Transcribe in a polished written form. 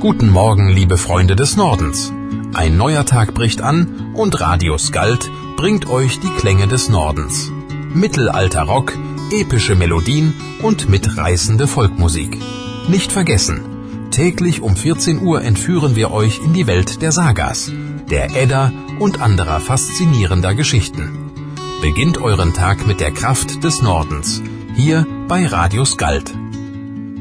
Guten Morgen, liebe Freunde des Nordens. Ein neuer Tag bricht an und Radio Skald bringt euch die Klänge des Nordens. Mittelalter Rock, epische Melodien und mitreißende Volkmusik. Nicht vergessen, täglich um 14 Uhr entführen wir euch in die Welt der Sagas, der Edda und anderer faszinierender Geschichten. Beginnt euren Tag mit der Kraft des Nordens, hier bei Radio Skald.